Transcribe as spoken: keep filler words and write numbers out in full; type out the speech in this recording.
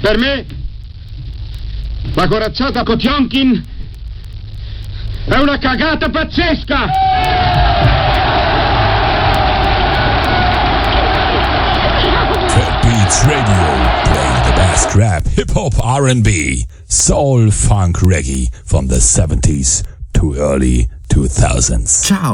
Per me, la corazzata Potionkin è una cagata pazzesca! Cat Beats Radio, playing the best rap, hip-hop, R and B, soul, funk, reggae from the seventies to early two thousands. Ciao!